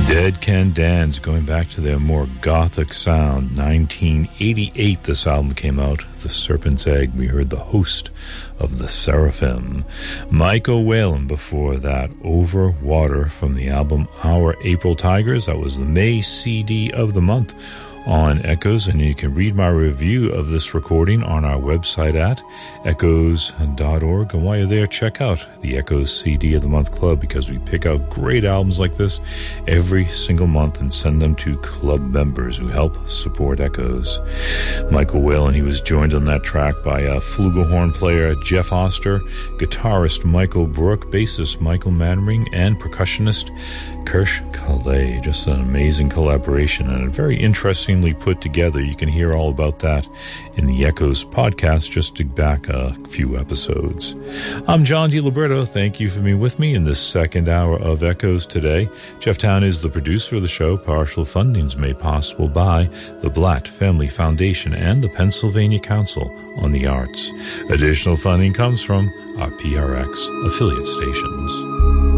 Dead Can Dance, going back to their more gothic sound. 1988 this album came out, The Serpent's Egg. We heard The Host of the Seraphim. Michael Whalen before that, Over Water, from the album Our April Tigers. That was the May CD of the month on Echoes, and you can read my review of this recording on our website at echoes.org. And while you're there, check out the Echoes CD of the Month Club, because we pick out great albums like this every single month and send them to club members who help support Echoes. Michael Whalen, he was joined on that track by flugelhorn player Jeff Oster, guitarist Michael Brook, bassist Michael Mannering, and percussionist Kirsch Calais. Just an amazing collaboration and a very interestingly put together. You can hear all about that in the Echoes podcast. Just dig back a few episodes. I'm John DiLiberto. Thank you for being with me in this second hour of Echoes today. Jeff Town is the producer of the show. Partial funding's made possible by the Blatt Family Foundation and the Pennsylvania Council on the Arts. Additional funding comes from our PRX affiliate stations.